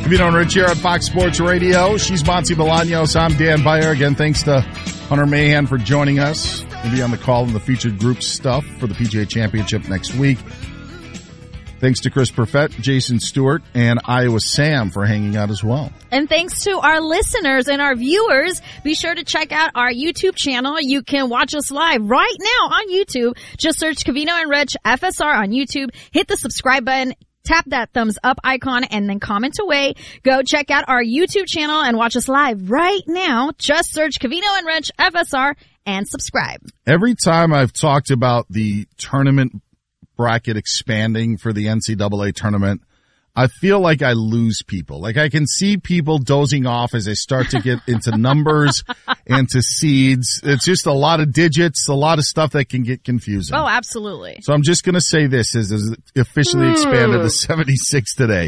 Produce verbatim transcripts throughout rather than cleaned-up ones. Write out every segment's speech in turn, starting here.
Covino and Rich here on Fox Sports Radio. She's Monty Bolaños. I'm Dan Beyer. Again, thanks to Hunter Mahan for joining us. We'll be on the call in the featured group stuff for the P G A Championship next week. Thanks to Chris Perfett, Jason Stewart, and Iowa Sam for hanging out as well. And thanks to our listeners and our viewers. Be sure to check out our YouTube channel. You can watch us live right now on YouTube. Just search Covino and Rich F S R on YouTube. Hit the subscribe button. Tap that thumbs up icon and then comment away. Go check out our YouTube channel and watch us live right now. Just search Covino and Rich F S R and subscribe. Every time I've talked about the tournament bracket expanding for the N C double A tournament, I feel like I lose people. Like I can see people dozing off as they start to get into numbers and to seeds. It's just a lot of digits, a lot of stuff that can get confusing. Oh, absolutely. So I'm just going to say this is, is officially expanded to seventy-six today.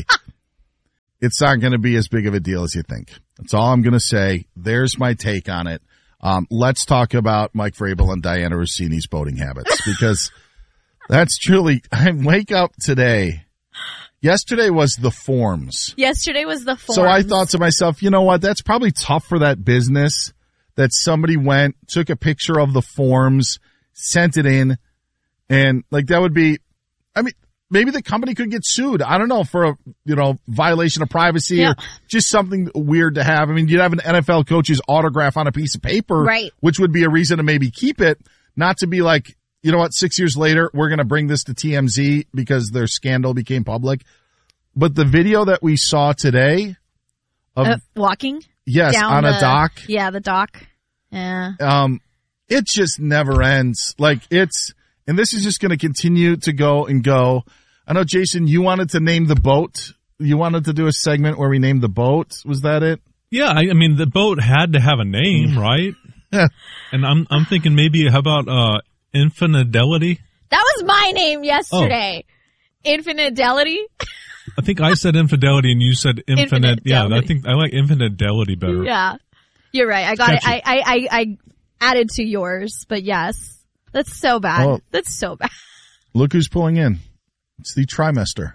It's not going to be as big of a deal as you think. That's all I'm going to say. There's my take on it. Um, let's talk about Mike Vrabel and Diana Rossini's boating habits because that's truly, I wake up today. Yesterday was the forms. Yesterday was the forms. So I thought to myself, you know what? That's probably tough for that business that somebody went, took a picture of the forms, sent it in, and like that would be, I mean, maybe the company could get sued. I don't know, for a, you know, violation of privacy yeah. or just something weird to have. I mean, you'd have an N F L coach's autograph on a piece of paper, right, which would be a reason to maybe keep it, not to be like, you know what, six years later, we're going to bring this to T M Z because their scandal became public. But the video that we saw today of uh, walking, yes, on the, a dock. Yeah, the dock. Yeah. Um, it just never ends. Like it's, and this is just going to continue to go and go. I know, Jason, you wanted to name the boat. You wanted to do a segment where we named the boat. Was that it? Yeah. I, I mean, the boat had to have a name, right? And I'm, I'm thinking maybe how about, uh, Infidelity? That was my name yesterday. Oh. Infidelity? I think I said infidelity and you said infinite. Yeah, I think I like infidelity better. Yeah, you're right. I got it. I, I, I, I added to yours, but yes, that's so bad. Well, that's so bad. Look who's pulling in. It's the trimester.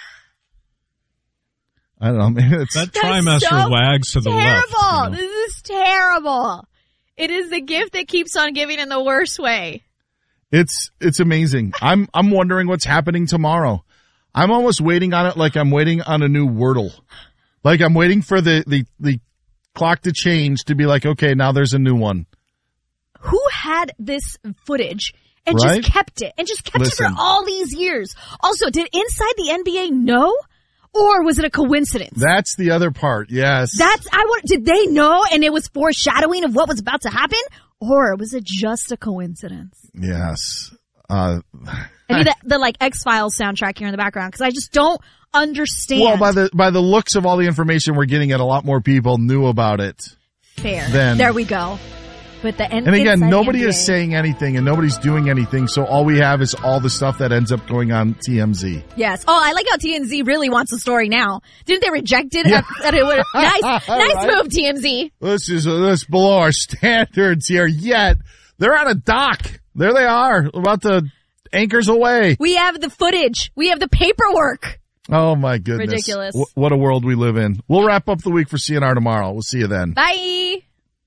I don't know. Man, it's, that trimester so wags to the terrible. left. Terrible. You know? This is terrible. It is the gift that keeps on giving in the worst way. It's it's amazing. I'm I'm wondering what's happening tomorrow. I'm almost waiting on it like I'm waiting on a new Wordle. Like I'm waiting for the, the, the clock to change to be like, okay, now there's a new one. Who had this footage and right? just kept it and just kept Listen. it for all these years? Also, did Inside the N B A know? Or was it a coincidence? That's the other part, yes. That's, I want, did they know and it was foreshadowing of what was about to happen? Or was it just a coincidence? Yes. Uh, I need the, the like X-Files soundtrack here in the background because I just don't understand. Well, by the, by the looks of all the information we're getting, at a lot more people knew about it. Fair. Than, there we go. But the and again, nobody is saying anything and nobody's doing anything, so all we have is all the stuff that ends up going on T M Z. Yes. Oh, I like how T M Z really wants the story now. Didn't they reject it? Yeah. At, at it nice, nice right. move, T M Z. This is uh, this below our standards here. Yet they're on a dock. There they are, about to anchors away. We have the footage. We have the paperwork. Oh my goodness! Ridiculous. W- what a world we live in. We'll wrap up the week for C N R tomorrow. We'll see you then. Bye.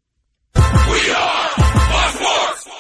We are Fox Sports.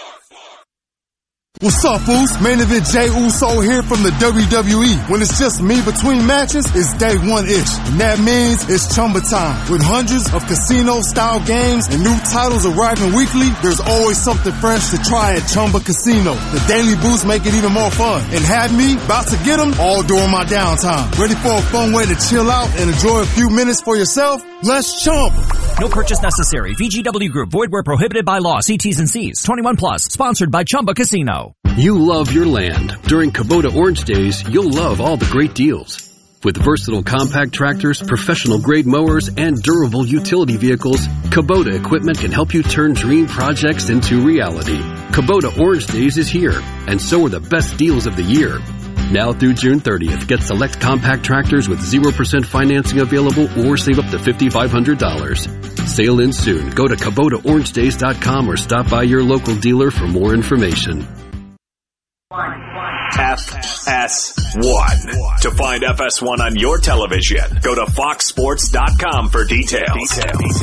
What's up, Foos? Main event Jey Uso here from the W W E. When it's just me between matches, it's day one-ish. And that means it's Chumba time. With hundreds of casino-style games and new titles arriving weekly, there's always something fresh to try at Chumba Casino. The daily boosts make it even more fun. And have me about to get them all during my downtime. Ready for a fun way to chill out and enjoy a few minutes for yourself? Let's Chumba. No purchase necessary. V G W Group. Void where prohibited by law. See T's and C's. twenty-one plus. Sponsored by Chumba Casino. You love your land. During Kubota Orange Days, you'll love all the great deals. With versatile compact tractors, professional-grade mowers, and durable utility vehicles, Kubota equipment can help you turn dream projects into reality. Kubota Orange Days is here, and so are the best deals of the year. Now through June thirtieth, get select compact tractors with zero percent financing available or save up to five thousand five hundred dollars. Sale ends soon. Go to Kubota Orange Days dot com or stop by your local dealer for more information. One, one. F S one. To find F S one on your television, go to fox sports dot com for details.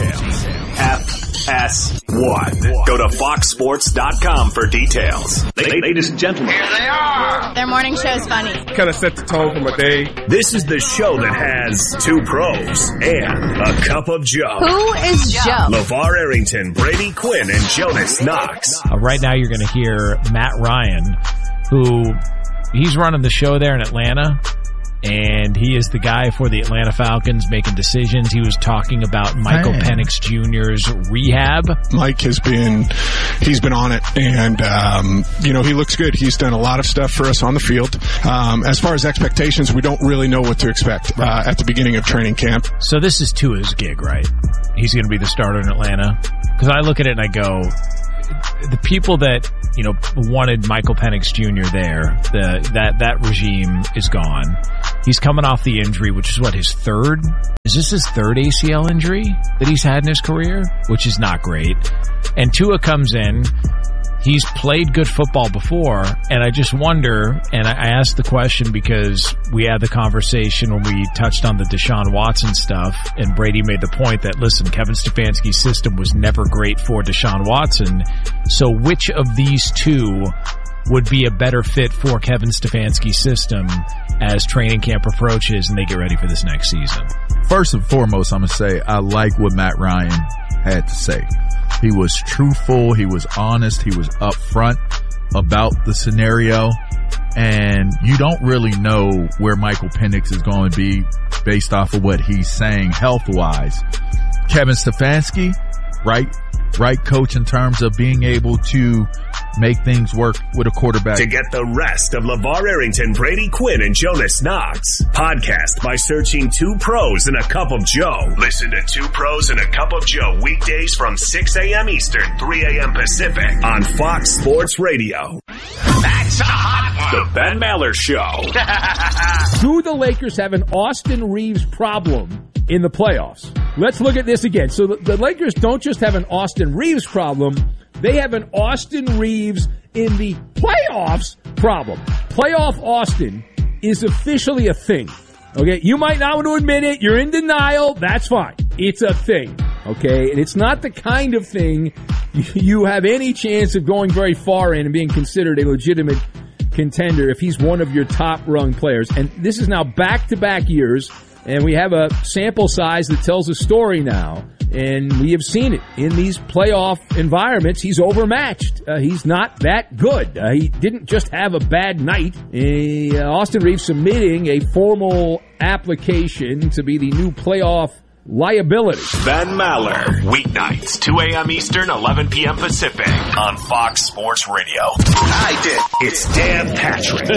F S one. Go to fox sports dot com for details. Ladies and gentlemen, here they are. Their morning show's funny. Kind of set the tone for my day. This is the show that has two pros and a cup of Joe. Who is Joe? LeVar Arrington, Brady Quinn, and Jonas Knox. Uh, right now you're going to hear Matt Ryan, who he's running the show there in Atlanta, and he is the guy for the Atlanta Falcons making decisions. He was talking about Michael Man. Penix Junior's rehab. Mike has been, he's been on it, and, um, you know, he looks good. He's done a lot of stuff for us on the field. Um, as far as expectations, we don't really know what to expect uh, at the beginning of training camp. So this is Tua's gig, right? He's going to be the starter in Atlanta? Because I look at it and I go, the people that, you know, wanted Michael Penix Junior there, the, that, that regime is gone. He's coming off the injury, which is what, his third? Is this his third A C L injury that he's had in his career? Which is not great. And Tua comes in. He's played good football before, and I just wonder, and I asked the question because we had the conversation when we touched on the Deshaun Watson stuff, and Brady made the point that, listen, Kevin Stefanski's system was never great for Deshaun Watson, so which of these two would be a better fit for Kevin Stefanski's system as training camp approaches and they get ready for this next season? First and foremost, I'm going to say I like what Matt Ryan had to say. He was truthful. He was honest. He was upfront about the scenario. And you don't really know where Michael Penix is going to be based off of what he's saying health-wise. Kevin Stefanski, right, right coach in terms of being able to make things work with a quarterback. To get the rest of LeVar Arrington, Brady Quinn, and Jonas Knox, podcast by searching Two Pros and a Cup of Joe. Listen to Two Pros and a Cup of Joe weekdays from six a.m. Eastern, three a.m. Pacific on Fox Sports Radio. That's a hot one. The Ben Maller Show. Do the Lakers have an Austin Reeves problem in the playoffs? Let's look at this again. So the, the Lakers don't just have an Austin Reeves problem, they have an Austin Reeves in the playoffs problem. Playoff Austin is officially a thing. Okay, you might not want to admit it. You're in denial. That's fine. It's a thing. Okay, and it's not the kind of thing you have any chance of going very far in and being considered a legitimate contender if he's one of your top-rung players. And this is now back-to-back years, and we have a sample size that tells a story now. And we have seen it in these playoff environments. He's overmatched. Uh, he's not that good. Uh, he didn't just have a bad night. Uh, Austin Reeves submitting a formal application to be the new playoff liability. Ben Maller, weeknights, two a.m. Eastern, eleven p.m. Pacific on Fox Sports Radio. I did. It's Dan Patrick.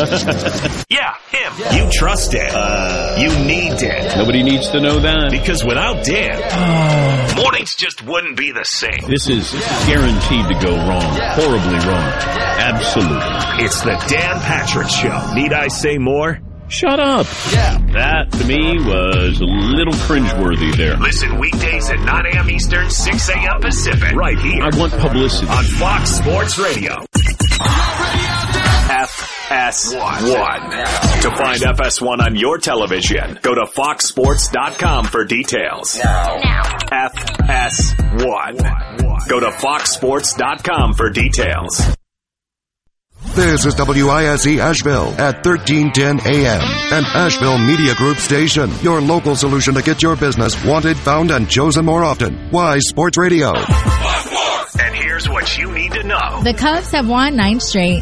Yeah, him. Yeah. You trust Dan. Uh, you need Dan. Nobody needs to know that. Because without Dan, mornings just wouldn't be the same. This is guaranteed to go wrong. Horribly wrong. Absolutely. It's the Dan Patrick Show. Need I say more? Shut up. Yeah. That, to me, was a little cringeworthy there. Listen weekdays at nine a.m. Eastern, six a.m. Pacific. Right here. I want publicity. On Fox Sports Radio. F S one. To find F S one on your television, go to fox sports dot com for details. Now. F S one. Go to fox sports dot com for details. This is W I S E Asheville at thirteen ten A M, an Asheville Media Group station. Your local solution to get your business wanted, found, and chosen more often. Wise Sports Radio. And here's what you need to know. The Cubs have won nine straight.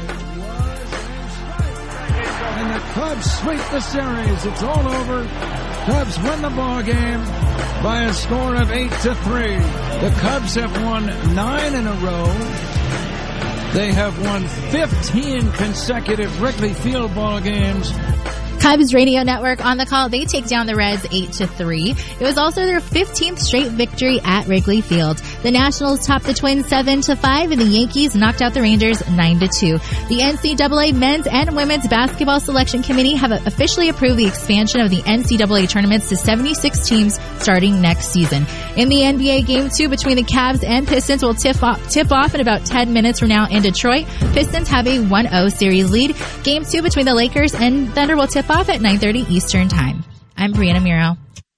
And the Cubs sweep the series. It's all over. Cubs win the ball game by a score of eight to three. The Cubs have won nine in a row. They have won fifteen consecutive Wrigley Field ball games. Cubs Radio Network on the call. They take down the Reds eight to three. It was also their fifteenth straight victory at Wrigley Field. The Nationals topped the Twins seven to five, and the Yankees knocked out the Rangers nine to two. The N C double A Men's and Women's Basketball Selection Committee have officially approved the expansion of the N C double A tournaments to seventy-six teams starting next season. In the N B A Game two between the Cavs and Pistons will tip off, tip off in about ten minutes from now in Detroit. Pistons have a one oh series lead. Game two between the Lakers and Thunder will tip off at nine thirty Eastern Time. I'm Brianna Muro.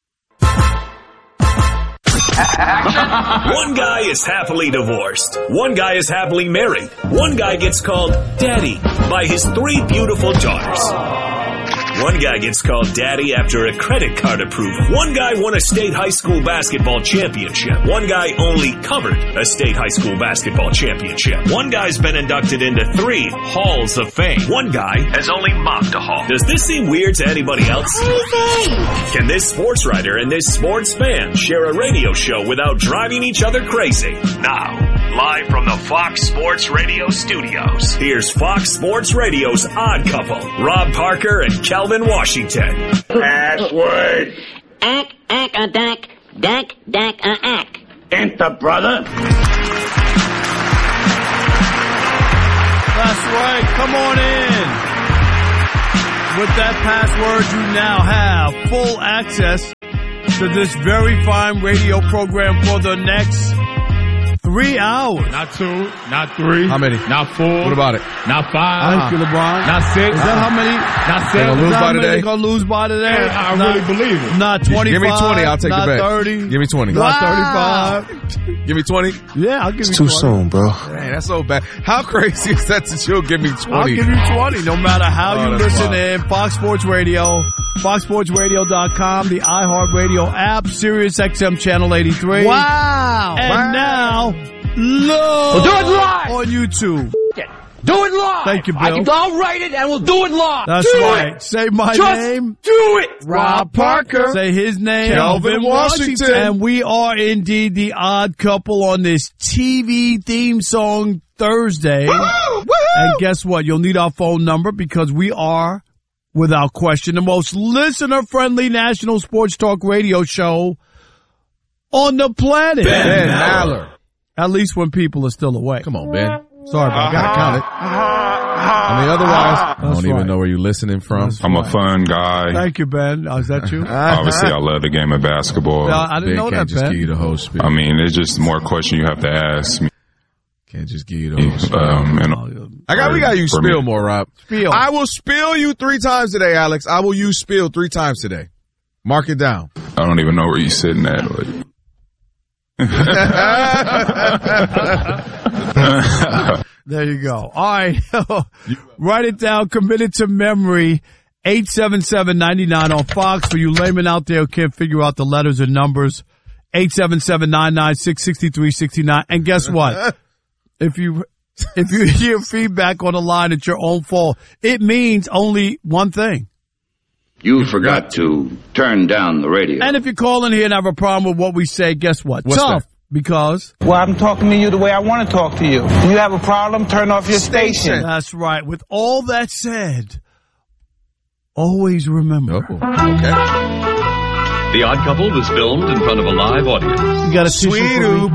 One guy is happily divorced. One guy is happily married. One guy gets called daddy by his three beautiful daughters. One guy gets called daddy after a credit card approved. One guy won a state high school basketball championship. One guy only covered a state high school basketball championship. One guy's been inducted into three halls of fame. One guy has only mopped a hall. Does this seem weird to anybody else? Can this sports writer and this sports fan share a radio show without driving each other crazy? Now, live from the Fox Sports Radio studios, here's Fox Sports Radio's Odd Couple, Rob Parker and Kelvin Washington. Password. Ack, ack, a dack, dack, dack, a ack. Enter, brother. That's right. Come on in. With that password, you now have full access to this very fine radio program for the next three hours. Not two, not three. How many? Not four. What about it? Not five. Thank you, LeBron. Not six. Is that how many? Not They seven. gonna lose by today? They're They gonna lose by today? I Not- really believe it. Not twenty-five. Give me twenty. I'll take not the bet. thirty. Give me twenty. Not Wow. thirty-five. Give me twenty. Yeah, I'll give It's you too twenty. soon, bro. Dang, that's so bad. How crazy is that that you'll give me twenty? I'll give you twenty, no matter how Oh, you that's listen wild. in. Fox Sports Radio, fox sports radio dot com, the iHeartRadio app, Sirius X M Channel eighty-three. Wow. And Wow. now, look We'll do it live. on YouTube. Do it live. Thank you, Bill. I can, I'll write it and we'll do it live. That's do right. It. Say my Just name. do it. Rob Parker. Say his name. Kelvin Washington. And we are indeed the odd couple on this T V theme song Thursday. Woo-hoo! And guess what? You'll need our phone number because we are, without question, the most listener-friendly national sports talk radio show on the planet. Ben, ben Maller. At least when people are still awake. Come on, Ben. Sorry about I gotta that. count it. I mean, otherwise, I don't That's even right. know where you're listening from. That's I'm right. a fun guy. Thank you, Ben. Oh, is that you? Obviously, I love the game of basketball. No, I didn't Ben know can't that, just Ben. give you the whole spiel. I mean, it's just more question you have to ask me. Can't just give you the whole spiel. Um, and, I got, we got you for me. spill more, Rob. Spiel. I will spill you three times today, Alex. I will use spill three times today. Mark it down. I don't even know where you're sitting at. Like. There you go. All right. Write it down. Commit it to memory. eight seven seven, nine nine on Fox. For you laymen out there who can't figure out the letters and numbers, eight seven seven, nine nine six, six three six nine. And guess what? If you, if you hear feedback on the line, it's your own fault. It means only one thing. You forgot to turn down the radio. And if you call in here and have a problem with what we say, guess what? What's Tough. that? Because? Well, I'm talking to you the way I want to talk to you. If you have a problem, turn off your station. That's right. With all that said, always remember. Okay. The Odd Couple was filmed in front of a live audience. You got a tissue Sweet for me?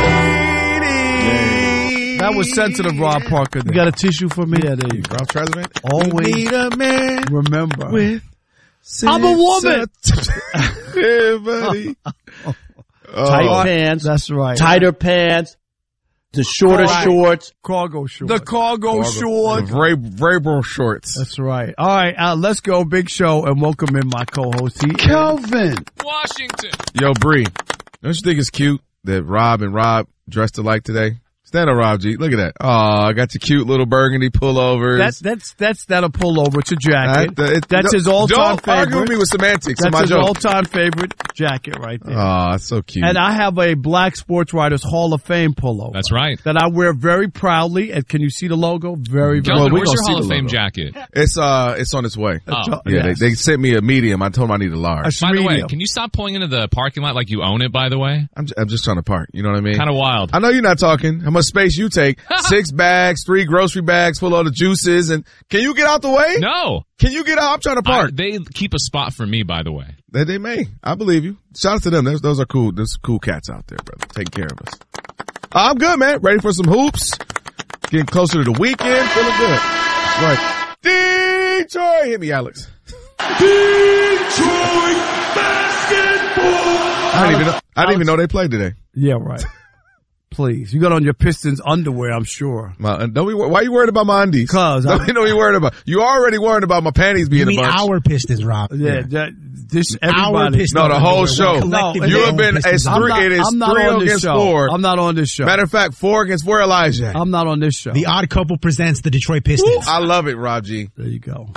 beanie. That was sensitive, Rob Parker. You got a tissue for me? Yeah, there you go. Rob Treasman. Always need a man remember. with I'm a woman. Everybody. Tight Oh, pants. That's right. Tighter pants. The shorter Right. shorts. Cargo shorts. The cargo, Cargo- shorts. The Vra- Vrabel shorts. That's right. All right, uh, let's go. Big show and welcome in my co-host. He Kelvin. Washington. Yo, Bree, don't you think it's cute that Rob and Rob dressed alike today? Stand up, Rob G. Look at that. Oh, I got your cute little burgundy pullovers. That's that's that's that'll pull over. It's a jacket. That- it- that's no, his all-time don't favorite. argue with me with semantics. That's my his joke. all-time favorite jacket right there. Oh, that's so cute. And I have a Black Sports Writers Hall of Fame pullover. That's right. That I wear very proudly. And can you see the logo? Very, very Kelvin, Well, we where's gonna your see Hall of the Fame logo. jacket? It's uh, it's on its way. Oh. Yeah, yes. they, they sent me a medium. I told them I need a large. By the way, can you stop pulling into the parking lot like you own it, by the way? I'm, j- I'm just trying to park. You know what I mean? Kind of wild. I know you're not talking. How much space you take. Six bags, three grocery bags full of the juices. And can you get out the way? No. Can you get out? I'm trying to park. I, they keep a spot for me, by the way. They, they may. I believe you. Shout out to them. Those, those are cool. There's cool cats out there, brother. Taking care of us. Uh, I'm good, man. Ready for some hoops. Getting closer to the weekend. Feeling good. That's right. Detroit. Hit me, Alex. Detroit basketball. I didn't even know, I didn't even know they played today. Yeah, right. Please. You got on your Pistons underwear, I'm sure. My, don't be, why are you worried about my undies? Cause. Don't you know what you're worried about? You already worried about my panties being you mean a bunch. our Pistons, Rob. Yeah, that, this everybody. No, the whole show. No, you have been, it's three, not, it is I'm not three on this against show. four. I'm not on this show. Matter of fact, four against four, Elijah. I'm not on this show. The Odd Couple presents the Detroit Pistons. I love it, Rob G. There you go.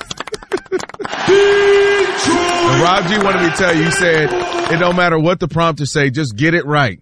And Rob G wanted me to tell you, he said, it don't matter what the prompter say, just get it right.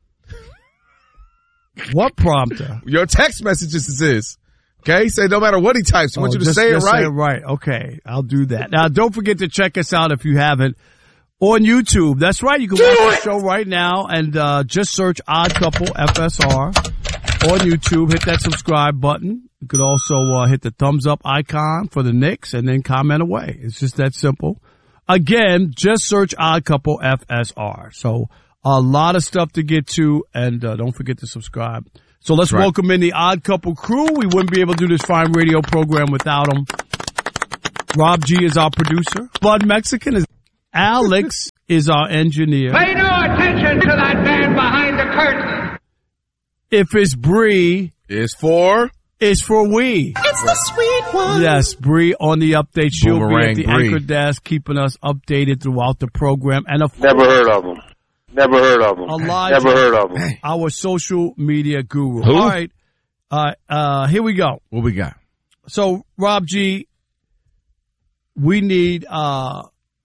What prompter? Your text messages is. Okay? He said no matter what he types, I want oh, you to just, say it just right. Say it right. Okay. I'll do that. Now, don't forget to check us out if you haven't on YouTube. That's right. You can watch the show right now and uh just search Odd Couple F S R on YouTube. Hit that subscribe button. You could also uh, hit the thumbs up icon for the Knicks and then comment away. It's just that simple. Again, just search Odd Couple F S R. So a lot of stuff to get to, and uh, don't forget to subscribe. So let's right. welcome in the Odd Couple crew. We wouldn't be able to do this fine radio program without them. Rob G is our producer. Bud Mexican is Alex is our engineer. Pay no attention to that man behind the curtain. If it's Bree, it's for it's for we. It's the sweet one. Yes, Bree on the update. She'll Boomerang be at the Bree. anchor desk, keeping us updated throughout the program. And of Never heard of him. Never heard of him. Elijah, Never heard of him. Our social media guru. Who? All right. Uh, uh, here we go. What we got? So, Rob G, we need, uh,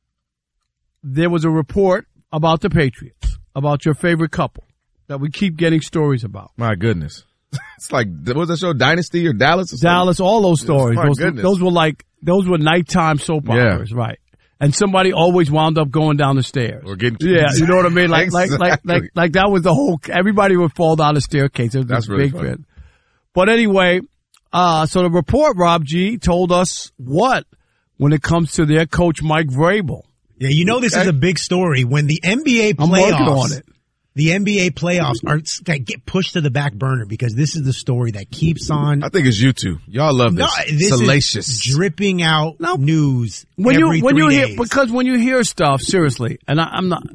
there was a report about the Patriots, about your favorite couple that we keep getting stories about. My goodness. It's like, what was that show, Dynasty or Dallas or something? Dallas, all those stories. My Those, goodness. those were like, those were nighttime soap operas, Yeah. right? And somebody always wound up going down the stairs. Or getting Yeah, you know what I mean? Like, like, like, Exactly. like, like that was the whole, everybody would fall down the staircase. It was That's this really big funny. fit. But anyway, uh, so the report, Rob G, told us what when it comes to their coach, Mike Vrabel. Yeah, you know this Okay. is a big story. When the N B A I'm working playoffs, on it. the N B A playoffs are that get pushed to the back burner because this is the story that keeps on. I think it's you two. Y'all love this. No, this Salacious. is dripping out news When every you when three you days. hear because when you hear stuff seriously, and I, I'm not,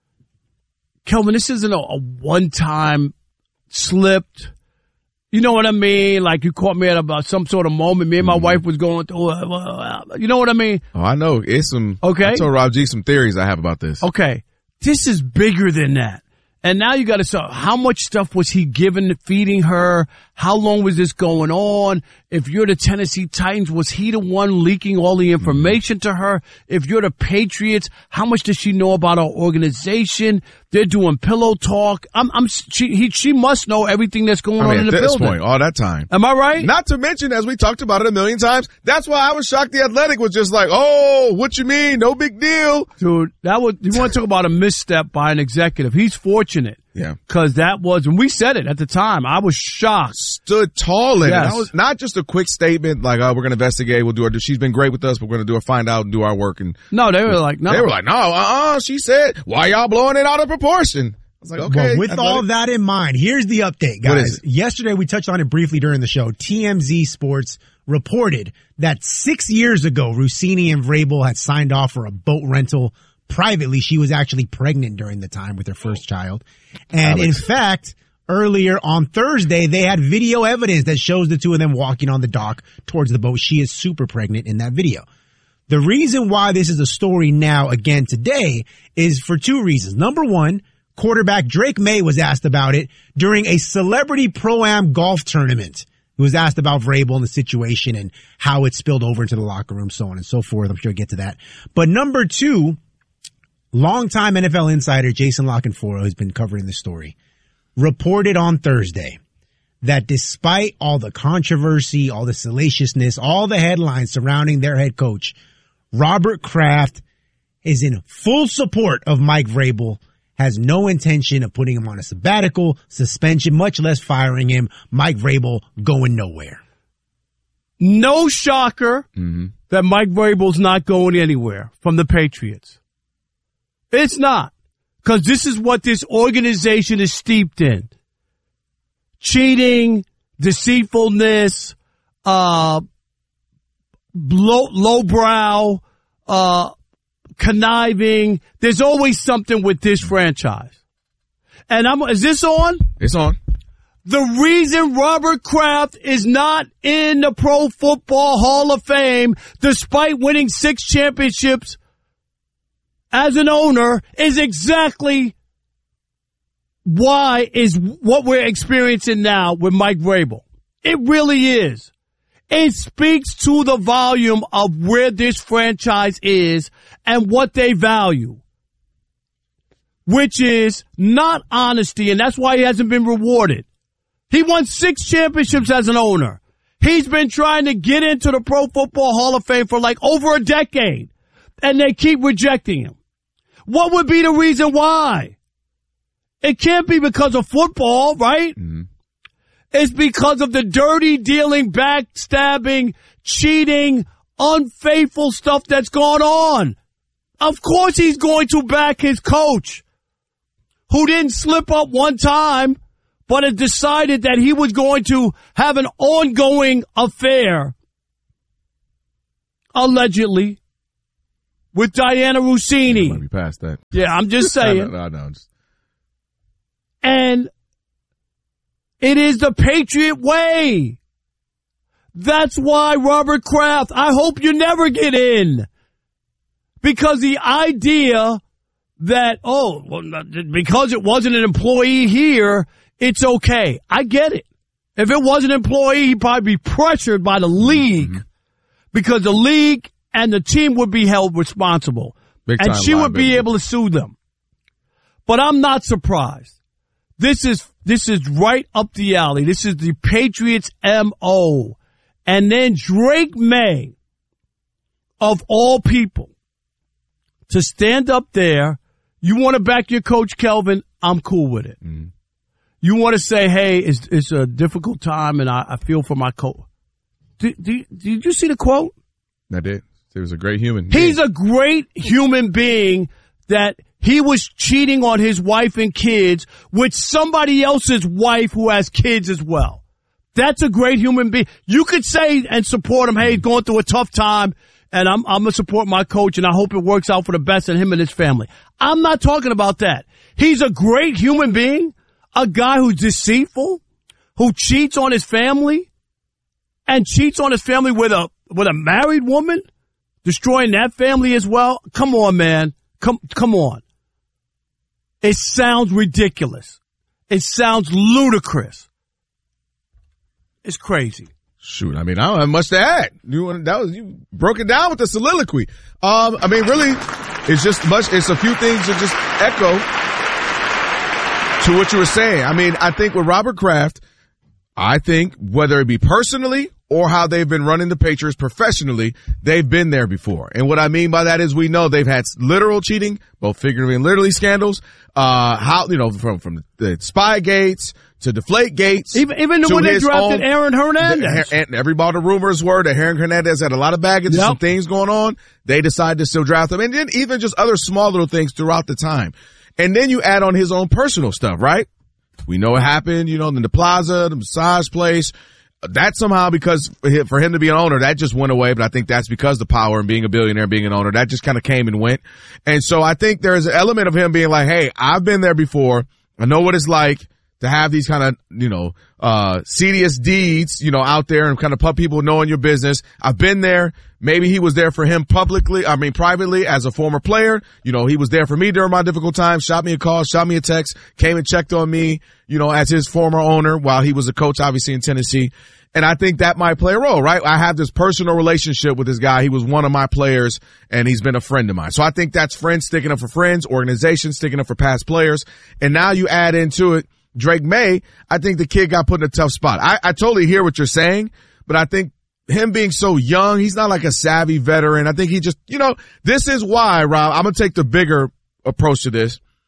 Kelvin, this isn't a, a one time slipped. You know what I mean? Like you caught me at about some sort of moment. Me and my Mm-hmm. wife was going through. Uh, you know what I mean? Oh, I know. It's some, Okay. I told Rob G some theories I have about this. Okay, this is bigger than that. And now you got to start. How much stuff was he giving, feeding her? How long was this going on? If you're the Tennessee Titans, was he the one leaking all the information to her? If you're the Patriots, how much does she know about our organization? They're doing pillow talk. I'm, I'm, she, he, she must know everything that's going I on mean, in at the this building. point, all that time. Am I right? Not to mention, as we talked about it a million times, that's why I was shocked the Athletic was just like, oh, what you mean? No big deal. Dude, that was, you want to talk about a misstep by an executive. He's fortunate. Yeah. Cause that was, and we said it at the time, I was shocked. Stood tall in Yes. it. That was not just a quick statement like, oh, we're going to investigate. We'll do our, she's been great with us, but we're going to do a find out and do our work. And No, they were like, no. They were like, no, uh-uh. She said, why y'all blowing it out of proportion? I was like, okay. Well, with Athletic. all that in mind, here's the update, What guys. is it? Yesterday, we touched on it briefly during the show. T M Z Sports reported that six years ago, Rossini and Vrabel had signed off for a boat rental privately. She was actually pregnant during the time with her first child. And Alex. in fact, earlier on Thursday, they had video evidence that shows the two of them walking on the dock towards the boat. She is super pregnant in that video. The reason why this is a story now again today is for two reasons. Number one, quarterback Drake May was asked about it during a celebrity pro-am golf tournament. He was asked about Vrabel and the situation and how it spilled over into the locker room, so on and so forth. I'm sure we'll get to that. But number two, longtime N F L insider Jason Lockenforo has been covering this story, reported on Thursday that despite all the controversy, all the salaciousness, all the headlines surrounding their head coach, Robert Kraft is in full support of Mike Vrabel, has no intention of putting him on a sabbatical, suspension, much less firing him. Mike Vrabel going nowhere. No shocker mm-hmm. that Mike Vrabel's not going anywhere from the Patriots. It's not. Because this is what this organization is steeped in. Cheating, deceitfulness, uh, low, lowbrow, uh, conniving. There's always something with this franchise. And I'm, is this on? It's on. The reason Robert Kraft is not in the Pro Football Hall of Fame, despite winning six championships as an owner, is exactly why is what we're experiencing now with Mike Vrabel. It really is. It speaks to the volume of where this franchise is and what they value, which is not honesty, and that's why he hasn't been rewarded. He won six championships as an owner. He's been trying to get into the Pro Football Hall of Fame for like over a decade, and they keep rejecting him. What would be the reason why? It can't be because of football, right? Mm-hmm. It's because of the dirty dealing, backstabbing, cheating, unfaithful stuff that's gone on. Of course he's going to back his coach, who didn't slip up one time, but had decided that he was going to have an ongoing affair, allegedly, with Diana Rossini. Might be past that. Yeah, I'm just saying. no, no, no, just... And it is the Patriot way. That's why, Robert Kraft, I hope you never get in. Because the idea that, oh, well, because it wasn't an employee here, it's okay. I get it. If it was an employee, he'd probably be pressured by the league, mm-hmm. because the league and the team would be held responsible. Big and she would be baby. able to sue them. But I'm not surprised. This is this is right up the alley. This is the Patriots' M O. And then Drake May, of all people, to stand up there. You want to back your coach, Kelvin? I'm cool with it. Mm. You want to say, hey, it's, it's a difficult time and I, I feel for my coach. Did, did, did you see the quote? I did. He was a great human being. He's a great human being that he was cheating on his wife and kids with somebody else's wife who has kids as well. That's a great human being. You could say and support him, hey, he's going through a tough time, and I'm, I'm going to support my coach, and I hope it works out for the best in him and his family. I'm not talking about that. He's a great human being, a guy who's deceitful, who cheats on his family, and cheats on his family with a with a married woman, destroying that family as well. Come on, man. Come, come on. It sounds ridiculous. It sounds ludicrous. It's crazy. Shoot, I mean, I don't have much to add. You, that was, you broke it down with the soliloquy. Um, I mean, really, it's just much, it's a few things that just echo to what you were saying. I mean, I think with Robert Kraft, I think whether it be personally or how they've been running the Patriots professionally, they've been there before. And what I mean by that is we know they've had literal cheating, both figuratively and literally scandals, uh, how, you know, from, from the spy gates to deflate gates. Even, even when they drafted own, Aaron Hernandez. The, and everybody, the rumors were that Aaron Hernandez had a lot of baggage, yep. some things going on. They decided to still draft him. And then even just other small little things throughout the time. And then you add on his own personal stuff, right? We know it happened, you know, in the plaza, the massage place. That somehow, because for him to be an owner, that just went away. But I think that's because the power and being a billionaire, being an owner, that just kind of came and went. And so I think there's an element of him being like, hey, I've been there before. I know what it's like to have these kind of, you know, uh, serious deeds, you know, out there and kind of put people knowing your business. I've been there. Maybe he was there for him publicly, I mean, privately as a former player. You know, he was there for me during my difficult times, shot me a call, shot me a text, came and checked on me, you know, as his former owner while he was a coach, obviously in Tennessee. And I think that might play a role, right? I have this personal relationship with this guy. He was one of my players and he's been a friend of mine. So I think that's friends sticking up for friends, organizations sticking up for past players. And now you add into it Drake May. I think the kid got put in a tough spot. I, I totally hear what you're saying, but I think him being so young, he's not like a savvy veteran. I think he just, you know, this is why, Rob, I'm going to take the bigger approach to this.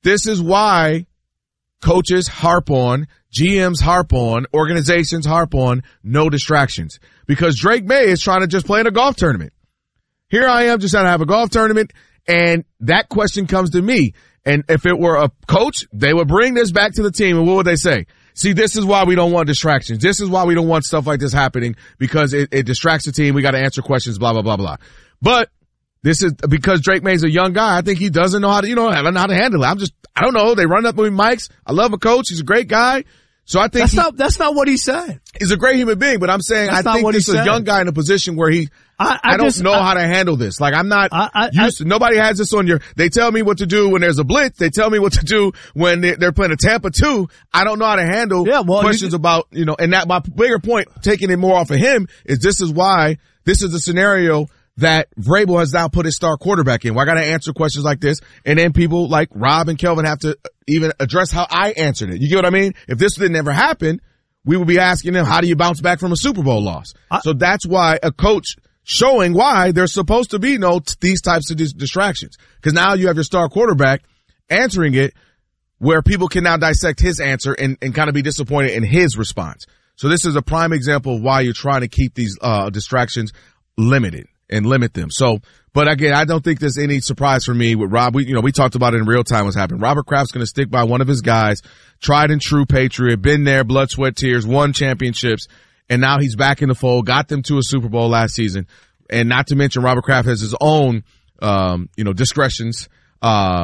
This is why coaches harp on, G Ms harp on, organizations harp on no distractions. Because Drake May is trying to just play in a golf tournament. Here I am just trying to have a golf tournament, and that question comes to me. And if it were a coach, they would bring this back to the team, and what would they say? See, this is why we don't want distractions. This is why we don't want stuff like this happening, because it, it distracts the team. We got to answer questions, blah, blah, blah, blah. But this is because Drake May's a young guy. I think he doesn't know how to, you know, how to handle it. I'm just, I don't know. They run up with mics. I love a coach. He's a great guy. So I think that's he, not, that's not what he said. He's a great human being, but I'm saying that's I think this is a said. young guy in a position where he, I, I, I don't just, know I, how to handle this. Like I'm not I, I, used to, nobody has this on your, they tell me what to do when there's a blitz. They tell me what to do when they, they're playing a Tampa two. I don't know how to handle yeah, well, questions you, about, you know, and that my bigger point, taking it more off of him, is this is why, this is the scenario that Vrabel has now put his star quarterback in, where I got to answer questions like this, and then people like Rob and Kelvin have to even address how I answered it. You get what I mean? If this didn't ever happen, we would be asking them, how do you bounce back from a Super Bowl loss? I, so that's why a coach showing why there's supposed to be no t- these types of dis- distractions. Because now you have your star quarterback answering it, where people can now dissect his answer and, and kind of be disappointed in his response. So this is a prime example of why you're trying to keep these uh distractions limited and limit them. So, but again, I don't think there's any surprise for me with Rob. We, you know, we talked about it in real time what's happened. Robert Kraft's going to stick by one of his guys, tried and true Patriot, been there, blood, sweat, tears, won championships, and now he's back in the fold, got them to a Super Bowl last season. And not to mention Robert Kraft has his own, um, you know, discretions, uh,